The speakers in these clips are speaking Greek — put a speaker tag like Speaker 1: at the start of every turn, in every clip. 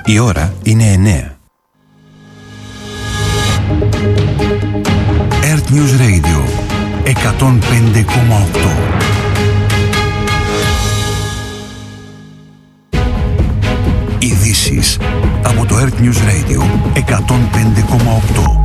Speaker 1: Η ώρα είναι 9. Earth News Radio 105,8. Ειδήσεις από το Earth News Radio 105,8.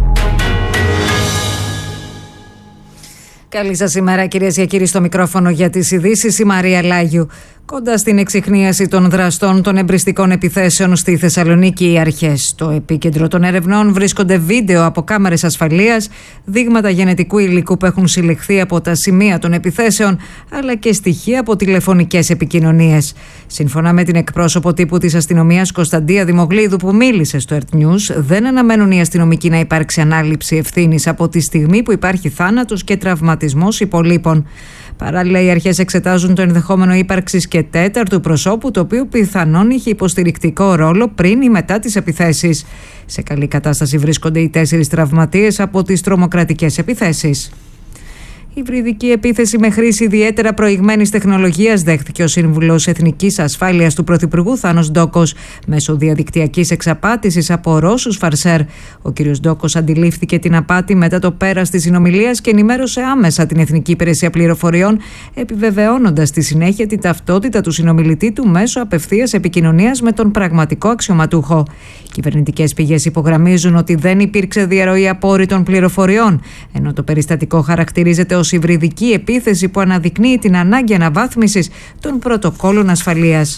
Speaker 2: Καλή σας ημέρα, κυρίες και κύριοι, στο μικρόφωνο για τις ειδήσεις η Μαρία Λάγιου. Κοντά στην εξιχνίαση των δραστών των εμπριστικών επιθέσεων στη Θεσσαλονίκη, οι αρχές στο επίκεντρο των ερευνών βρίσκονται βίντεο από κάμερες ασφαλείας, δείγματα γενετικού υλικού που έχουν συλλεχθεί από τα σημεία των επιθέσεων, αλλά και στοιχεία από τηλεφωνικές επικοινωνίες. Σύμφωνα με την εκπρόσωπο τύπου της αστυνομίας Κωνσταντία Δημογλίδου, που μίλησε στο Earth News, δεν αναμένουν οι αστυνομικοί να υπάρξει ανάληψη ευθύνης από τη στιγμή που υπάρχει θάνατος και τραυματισμός υπολείπων. Παράλληλα, οι αρχές εξετάζουν το ενδεχόμενο ύπαρξης και τέταρτου προσώπου, το οποίο πιθανόν είχε υποστηρικτικό ρόλο πριν ή μετά τις επιθέσεις. Σε καλή κατάσταση βρίσκονται οι 4 τραυματίες από τις τρομοκρατικές επιθέσεις. Η υβριδική επίθεση με χρήση ιδιαίτερα προηγμένης τεχνολογίας δέχθηκε ο Σύμβουλος Εθνικής Ασφάλειας του Πρωθυπουργού Θάνος Ντόκος μέσω διαδικτυακής εξαπάτησης από Ρώσους φαρσέρ. Ο κ. Ντόκος αντιλήφθηκε την απάτη μετά το πέρας της συνομιλίας και ενημέρωσε άμεσα την Εθνική Υπηρεσία Πληροφοριών, επιβεβαιώνοντας στη συνέχεια την ταυτότητα του συνομιλητή του μέσω απευθείας επικοινωνίας με τον πραγματικό αξιωματούχο. Κυβερνητικές πηγές υπογραμμίζουν ότι δεν υπήρξε διαρροή απόρριτων πληροφοριών, ενώ το περιστατικό χαρακτηρίζεται ως υβριδική επίθεση που αναδεικνύει την ανάγκη αναβάθμισης των πρωτοκόλων ασφαλείας.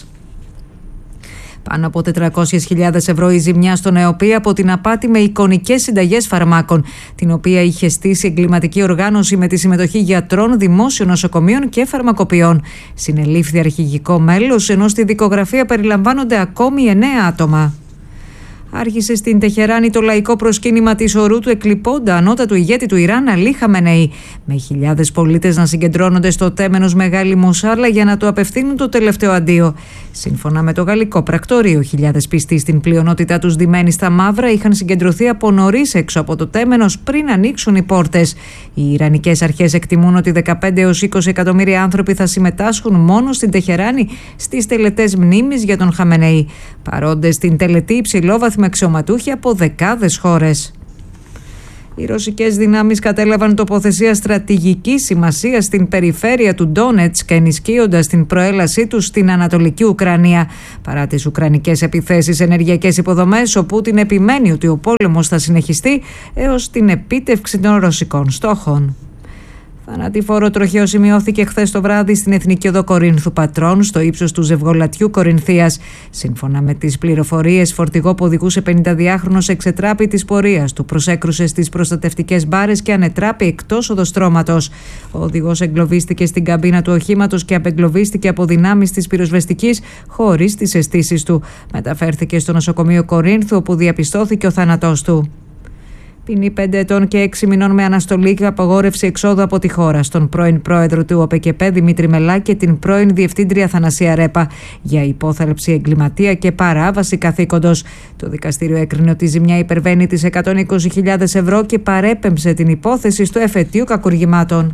Speaker 2: Πάνω από 400.000 ευρώ η ζημιά στον ΕΟΠΗ από την απάτη με εικονικές συνταγές φαρμάκων, την οποία είχε στήσει εγκληματική οργάνωση με τη συμμετοχή γιατρών, δημόσιων νοσοκομείων και φαρμακοποιών. Συνελήφθη αρχηγικό μέλος, ενώ στη δικογραφία περιλαμβάνονται ακόμη 9 άτομα. Άρχισε στην Τεχεράνη το λαϊκό προσκύνημα της ορού του εκλειπώντα ανώτατου ηγέτη του Ιράν Αλή Χαμενεή, με χιλιάδες πολίτες να συγκεντρώνονται στο τέμενος Μεγάλη Μοσάλα για να του απευθύνουν το τελευταίο αντίο. Σύμφωνα με το γαλλικό πρακτορείο, χιλιάδες πιστοί, στην πλειονότητά τους ντυμένοι στα μαύρα, είχαν συγκεντρωθεί από νωρίς έξω από το τέμενος πριν ανοίξουν οι πόρτες. Οι Ιρανικές αρχές εκτιμούν ότι 15 έως 20 εκατομμύρια άνθρωποι θα συμμετάσχουν μόνο στην Τεχεράνη στις τελετές μνήμης για τον Χαμενεή. Παρόντες στην τελετή υψηλόβαθμοι αξιωματούχοι από δεκάδες χώρες. Οι ρωσικές δυνάμεις κατέλαβαν τοποθεσία στρατηγικής σημασίας στην περιφέρεια του Ντόνετσκ, ενισχύοντας την προέλασή τους στην Ανατολική Ουκρανία. Παρά τις ουκρανικές επιθέσεις σε ενεργειακές υποδομές, ο Πούτιν επιμένει ότι ο πόλεμος θα συνεχιστεί έως την επίτευξη των ρωσικών στόχων. Θανατηφόρο τροχαίο σημειώθηκε χθες το βράδυ στην Εθνική Οδό Κορίνθου Πατρών, στο ύψος του ζευγολατιού Κορινθίας. Σύμφωνα με τις πληροφορίες, φορτηγό που οδηγούσε 52χρονος εξετράπη της πορείας του, προσέκρουσε στις προστατευτικές μπάρες και ανετράπη εκτός οδοστρώματος. Ο οδηγός εγκλωβίστηκε στην καμπίνα του οχήματος και απεγκλωβίστηκε από δυνάμεις της πυροσβεστικής χωρίς τις αισθήσεις του. Μεταφέρθηκε στο νοσοκομείο Κορίνθου, όπου διαπιστώθηκε ο θάνατός του. Ποινή 5 ετών και 6 μηνών με αναστολή και απαγόρευση εξόδου από τη χώρα στον πρώην πρόεδρο του ΟΠΕΚΕΠΕ Δημήτρη Μελά και την πρώην διευθύντρια Θανασία Ρέπα για υπόθαλψη εγκληματία και παράβαση καθήκοντος. Το δικαστήριο έκρινε ότι η ζημιά υπερβαίνει τις 120.000 ευρώ και παρέπεμψε την υπόθεση στο εφετείο κακουργημάτων.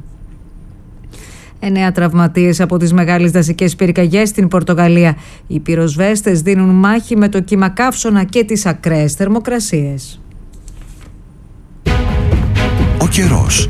Speaker 2: 9 τραυματίες από τις μεγάλες δασικές πυρκαγιές στην Πορτογαλία. Οι πυροσβέστες δίνουν μάχη με το κύμα καύσωνα και τις ακραίες θερμοκρασίες.
Speaker 1: Ο καιρός.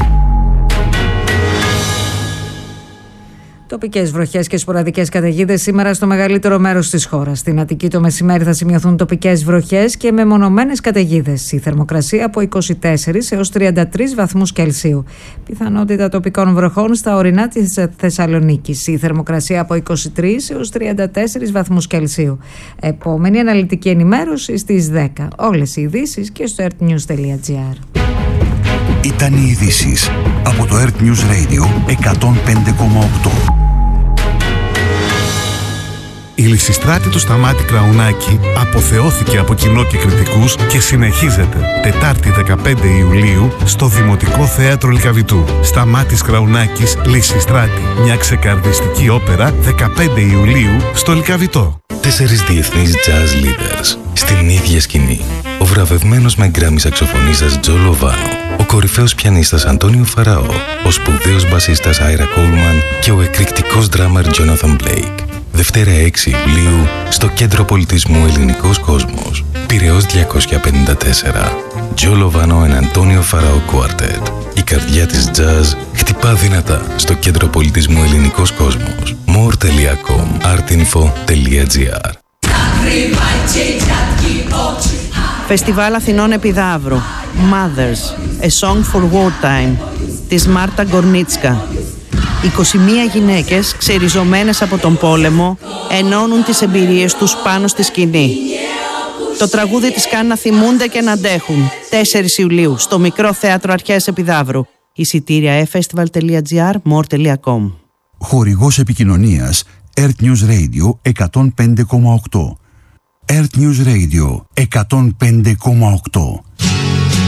Speaker 2: Τοπικές βροχές και σποραδικές καταιγίδες σήμερα στο μεγαλύτερο μέρος της χώρας. Στην Αττική το μεσημέρι θα σημειωθούν τοπικές βροχές και μεμονωμένες καταιγίδες. Η θερμοκρασία από 24 έως 33 βαθμούς Κελσίου. Πιθανότητα τοπικών βροχών στα ορεινά της Θεσσαλονίκης. Η θερμοκρασία από 23 έως 34 βαθμούς Κελσίου. Επόμενη αναλυτική ενημέρωση στις 10. Όλες οι ειδήσεις και στο earthnews.gr.
Speaker 1: Ήταν οι ειδήσεις από το Earth News Radio 105,8.
Speaker 3: Η Λυσιστράτη του Σταμάτη Κραουνάκη αποθεώθηκε από κοινό και κριτικούς και συνεχίζεται Τετάρτη 15 Ιουλίου στο Δημοτικό Θέατρο Λυκαβητού. Σταμάτης Κραουνάκης, Λυσιστράτη. Μια ξεκαρδιστική όπερα 15 Ιουλίου στο Λυκαβητό.
Speaker 4: 4 διεθνείς jazz leaders στην ίδια σκηνή. Ο βραβευμένος με γκράμι σαξοφωνίστας Τζο Λοβάνο, ο κορυφαίος πιανίστας Αντώνιο Φαραώ, ο σπουδαίος μπασίστας Άιρα Κόλμαν και ο εκρηκτικός ντράμαρ Τζόναθαν Μπλέικ. Δευτέρα 6 Ιουλίου στο Κέντρο Πολιτισμού Ελληνικός Κόσμος. Πειραιώς 254. Τζο Λοβάνο and Αντώνιο Φαραώ Quartet. Η καρδιά της jazz χτυπά δυνατά στο Κέντρο Πολιτισμού Ελληνικός Κόσμος. more.com artinfo.gr.
Speaker 5: Φεστιβάλ Αθηνών Επιδαύρου Mothers, A Song for Wartime της Μάρτα Γκορνίτσκα. 21 γυναίκες ξεριζωμένες από τον πόλεμο ενώνουν τις εμπειρίες τους πάνω στη σκηνή. Το τραγούδι τις κάνει να θυμούνται και να αντέχουν. 4 Ιουλίου στο Μικρό Θέατρο Αρχαίας Επιδαύρου. Εισιτήρια efestival.gr, more.com.
Speaker 1: Χορηγός επικοινωνίας Earth News Radio 105,8. Earth News Radio 105,8.